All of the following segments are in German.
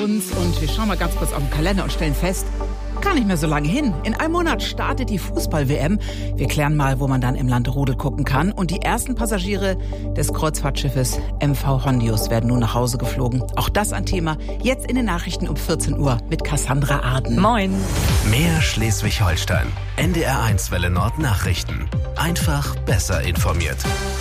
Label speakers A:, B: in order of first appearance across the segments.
A: uns und wir schauen mal ganz kurz auf den Kalender und stellen fest, gar nicht mehr so lange hin. In einem Monat startet die Fußball-WM. Wir klären mal, wo man dann im Land Rudel gucken kann. Und die ersten Passagiere des Kreuzfahrtschiffes MV Hondius werden nun nach Hause geflogen. Auch das ein Thema jetzt in den Nachrichten um 14 Uhr mit Cassandra Arden.
B: Moin.
C: Mehr Schleswig-Holstein. NDR1 Welle Nord Nachrichten. Einfach besser informiert.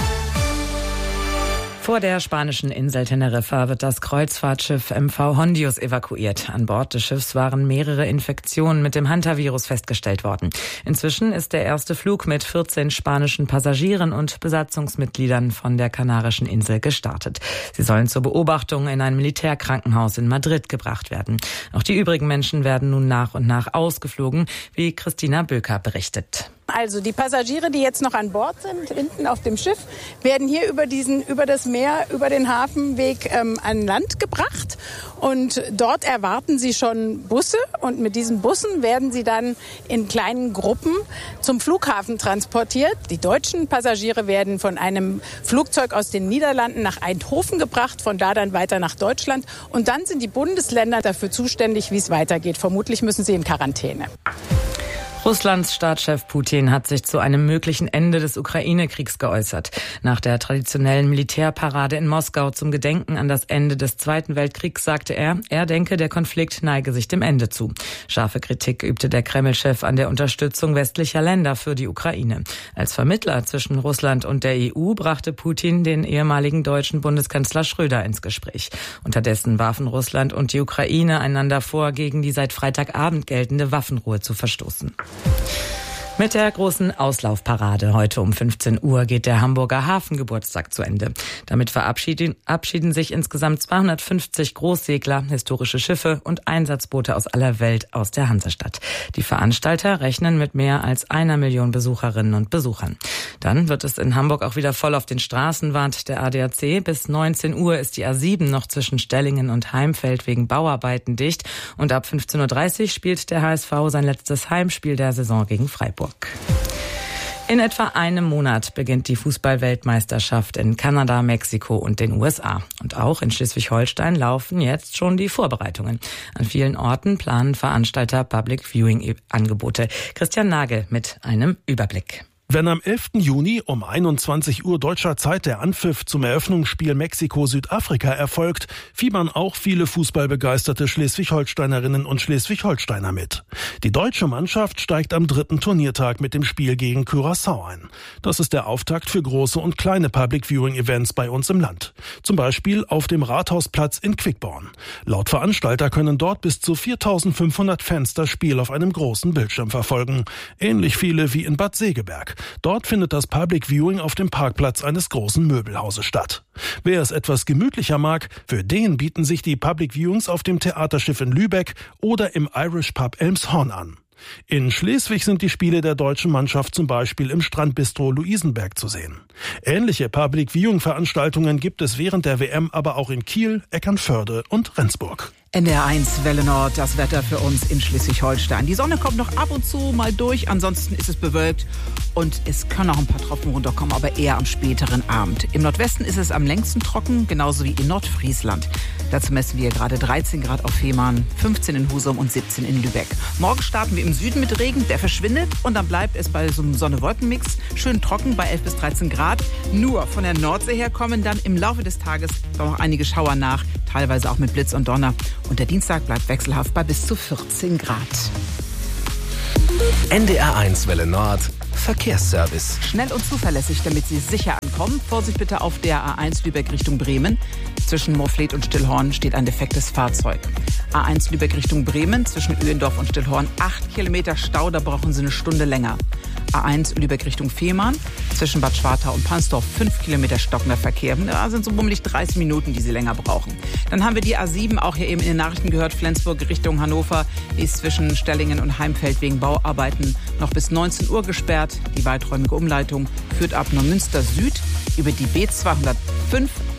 B: Vor der spanischen Insel Teneriffa wird das Kreuzfahrtschiff MV Hondius evakuiert. An Bord des Schiffs waren mehrere Infektionen mit dem Hantavirus festgestellt worden. Inzwischen ist der erste Flug mit 14 spanischen Passagieren und Besatzungsmitgliedern von der kanarischen Insel gestartet. Sie sollen zur Beobachtung in ein Militärkrankenhaus in Madrid gebracht werden. Auch die übrigen Menschen werden nun nach und nach ausgeflogen, wie Christina Böker berichtet.
D: Also die Passagiere, die jetzt noch an Bord sind, hinten auf dem Schiff, werden hier über das Meer, über den Hafenweg an Land gebracht. Und dort erwarten sie schon Busse. Und mit diesen Bussen werden sie dann in kleinen Gruppen zum Flughafen transportiert. Die deutschen Passagiere werden von einem Flugzeug aus den Niederlanden nach Eindhoven gebracht, von da dann weiter nach Deutschland. Und dann sind die Bundesländer dafür zuständig, wie es weitergeht. Vermutlich müssen sie in Quarantäne.
B: Russlands Staatschef Putin hat sich zu einem möglichen Ende des Ukraine-Kriegs geäußert. Nach der traditionellen Militärparade in Moskau zum Gedenken an das Ende des Zweiten Weltkriegs sagte er denke, der Konflikt neige sich dem Ende zu. Scharfe Kritik übte der Kreml-Chef an der Unterstützung westlicher Länder für die Ukraine. Als Vermittler zwischen Russland und der EU brachte Putin den ehemaligen deutschen Bundeskanzler Schröder ins Gespräch. Unterdessen warfen Russland und die Ukraine einander vor, gegen die seit Freitagabend geltende Waffenruhe zu verstoßen. Mit der großen Auslaufparade heute um 15 Uhr geht der Hamburger Hafengeburtstag zu Ende. Damit verabschieden sich insgesamt 250 Großsegler, historische Schiffe und Einsatzboote aus aller Welt aus der Hansestadt. Die Veranstalter rechnen mit mehr als 1 Million Besucherinnen und Besuchern. Dann wird es in Hamburg auch wieder voll auf den Straßen, warnt der ADAC. Bis 19 Uhr ist die A7 noch zwischen Stellingen und Heimfeld wegen Bauarbeiten dicht. Und ab 15.30 Uhr spielt der HSV sein letztes Heimspiel der Saison gegen Freiburg. In etwa einem Monat beginnt die Fußball-Weltmeisterschaft in Kanada, Mexiko und den USA. Und auch in Schleswig-Holstein laufen jetzt schon die Vorbereitungen. An vielen Orten planen Veranstalter Public-Viewing-Angebote. Christian Nagel mit einem Überblick.
E: Wenn am 11. Juni um 21 Uhr deutscher Zeit der Anpfiff zum Eröffnungsspiel Mexiko-Südafrika erfolgt, fiebern auch viele fußballbegeisterte Schleswig-Holsteinerinnen und Schleswig-Holsteiner mit. Die deutsche Mannschaft steigt am 3. Turniertag mit dem Spiel gegen Curaçao ein. Das ist der Auftakt für große und kleine Public-Viewing-Events bei uns im Land. Zum Beispiel auf dem Rathausplatz in Quickborn. Laut Veranstalter können dort bis zu 4.500 Fans das Spiel auf einem großen Bildschirm verfolgen. Ähnlich viele wie in Bad Segeberg. Dort findet das Public Viewing auf dem Parkplatz eines großen Möbelhauses statt. Wer es etwas gemütlicher mag, für den bieten sich die Public Viewings auf dem Theaterschiff in Lübeck oder im Irish Pub Elmshorn an. In Schleswig sind die Spiele der deutschen Mannschaft zum Beispiel im Strandbistro Luisenberg zu sehen. Ähnliche Public-Viewing-Veranstaltungen gibt es während der WM aber auch in Kiel, Eckernförde und Rendsburg.
A: NDR1 Welle Nord, das Wetter für uns in Schleswig-Holstein. Die Sonne kommt noch ab und zu mal durch, ansonsten ist es bewölkt und es können auch ein paar Tropfen runterkommen, aber eher am späteren Abend. Im Nordwesten ist es am längsten trocken, genauso wie in Nordfriesland. Dazu messen wir gerade 13 Grad auf Fehmarn, 15 in Husum und 17 in Lübeck. Morgen starten wir im Süden mit Regen, der verschwindet und dann bleibt es bei so einem Sonne-Wolken-Mix schön trocken bei 11 bis 13 Grad. Nur von der Nordsee her kommen dann im Laufe des Tages noch einige Schauer nach, teilweise auch mit Blitz und Donner. Und der Dienstag bleibt wechselhaft bei bis zu 14 Grad.
C: NDR1 Welle Nord Verkehrsservice.
A: Schnell und zuverlässig, damit Sie sicher ankommen. Vorsicht bitte auf der A1 Lübeck Richtung Bremen. Zwischen Moorfleet und Stillhorn steht ein defektes Fahrzeug. A1 Lübeck Richtung Bremen, zwischen Uhendorf und Stillhorn 8 Kilometer Stau, da brauchen Sie eine Stunde länger. A1 Lübeck Richtung Fehmarn, zwischen Bad Schwartau und Pansdorf 5 Kilometer stockender Verkehr. Da sind so bummelig 30 Minuten, die Sie länger brauchen. Dann haben wir die A7, auch hier eben in den Nachrichten gehört, Flensburg Richtung Hannover. Die ist zwischen Stellingen und Heimfeld wegen Bauarbeiten noch bis 19 Uhr gesperrt. Die weiträumige Umleitung führt ab Neumünster Süd über die B205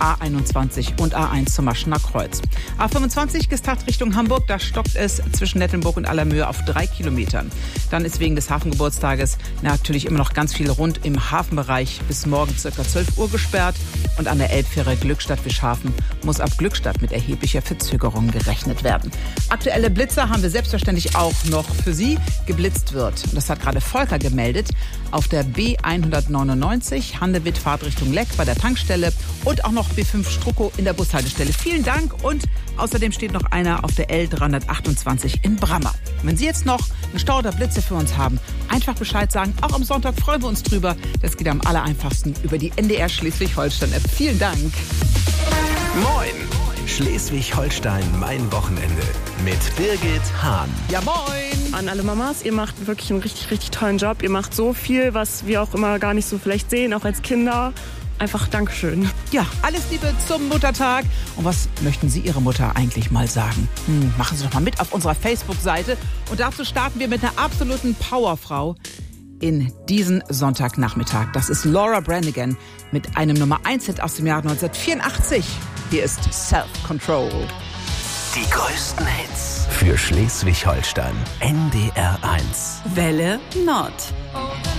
A: A21 und A1 zum Maschener Kreuz. A25 Gestart Richtung Hamburg, da stockt es zwischen Nettelnburg und Allermöhe auf 3 Kilometern. Dann ist wegen des Hafengeburtstages natürlich immer noch ganz viel rund im Hafenbereich bis morgen ca. 12 Uhr gesperrt. Und an der Elbfähre Glückstadt-Wischhafen muss ab Glückstadt mit erheblicher Verzögerung gerechnet werden. Aktuelle Blitzer haben wir selbstverständlich auch noch für Sie. Geblitzt wird, und das hat gerade Volker gemeldet, auf der B199 Handewitt Fahrtrichtung Leck bei der Tankstelle und auch noch B5 Struckow in der Bushaltestelle. Vielen Dank und außerdem steht noch einer auf der L328 in Brammer. Wenn Sie jetzt noch einen Stau oder Blitze für uns haben, einfach Bescheid sagen. Auch am Sonntag freuen wir uns drüber. Das geht am allereinfachsten über die NDR Schleswig-Holstein-App. Vielen Dank.
C: Moin! Schleswig-Holstein, mein Wochenende. Mit Birgit Hahn.
A: Ja, moin!
F: An alle Mamas, ihr macht wirklich einen richtig, richtig tollen Job. Ihr macht so viel, was wir auch immer gar nicht so vielleicht sehen, auch als Kinder. Einfach Dankeschön.
A: Ja, alles Liebe zum Muttertag. Und was möchten Sie Ihrer Mutter eigentlich mal sagen? Machen Sie doch mal mit auf unserer Facebook-Seite. Und dazu starten wir mit einer absoluten Powerfrau in diesen Sonntagnachmittag. Das ist Laura Branigan mit einem Nummer-1-Hit aus dem Jahr 1984. Hier ist Self-Control.
C: Die größten Hits für Schleswig-Holstein. NDR 1.
G: Welle Nord.